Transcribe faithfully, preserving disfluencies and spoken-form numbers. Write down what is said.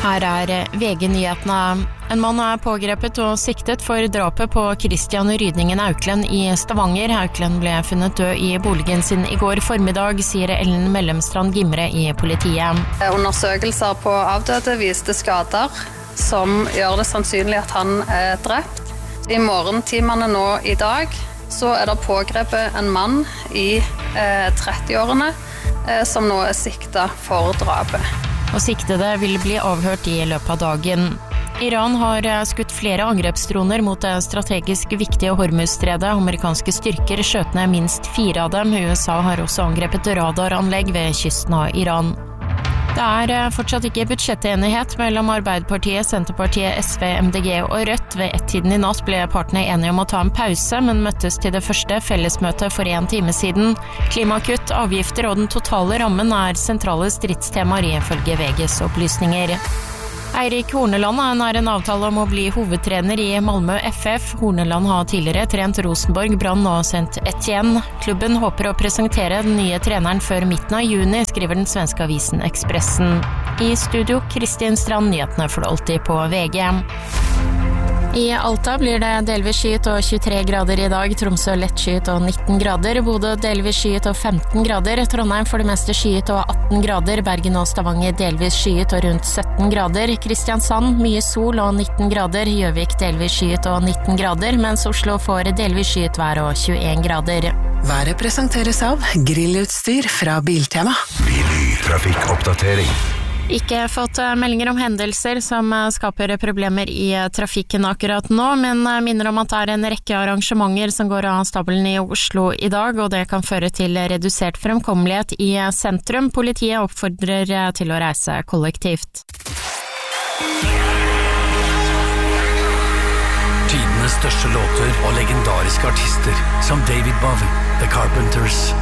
Her er V G-nyhetene. En mann er pågrepet og siktet for drapet på Christian Rydningen Auklend i Stavanger. Auklend ble funnet død i boligen sin i går formiddag, sier Ellen Mellemstrand Gimre i politiet. Undersøkelser på avdøde viste skader som gjør det sannsynlig at han er drept. I morgentimene nå i dag så er det pågrepet en mann i eh, trettiårene eh, som nå er siktet for drapet. Og siktede vil bli avhørt i løpet av dagen. Iran har skutt flere angrepsdroner mot det strategisk viktige Hormuzstredet. Amerikanske styrker skjøt ned minst fire av dem. U S A har også angrepet radaranlegg ved kysten av Iran. Det er fortsatt ikke budsjettenighet mellom Arbeiderpartiet, Senterpartiet, S V, M D G og Rødt. Ved ett-tiden i natt ble partene enige om å ta en pause, men møttes til det første fellesmøtet for en time siden. Klimakutt, avgifter og den totale rammen er sentrale stridstemaer ifølge V G's opplysninger. Eirik Horneland er nær en avtale om å bli hovedtrener i Malmö F F. Horneland har tidligere trent Rosenborg, Brann og Saint Etienne. Klubben håper å presentere den nye treneren før midten av juni, skriver den svenske avisen Expressen. I studio, Kristin Strand, nyhetene for alltid på V G. I Alta blir det delvis skyet og tjuetre grader i dag, Tromsø lett skyet og nitten grader, Bodø delvis skyet og femten grader, Trondheim for det meste skyet og atten grader, Bergen og Stavanger delvis skyet og rundt sytten grader, Kristiansand mye sol og nitten grader, Gjøvik delvis skyet og nitten grader, mens Oslo får delvis skyet vær og tjueen grader. Været presenteres av grillutstyr fra Biltema. Trafikkoppdatering. Ikke fått meldinger om hendelser som skaper problemer i trafikken akkurat nå, men minner om at det er en rekke arrangementer som går av stabelen i Oslo i dag, og det kan føre til redusert fremkommelighet i sentrum. Politiet oppfordrer til å reise kollektivt. Tidenes største låter og legendariske artister som David Bowie, The Carpenters,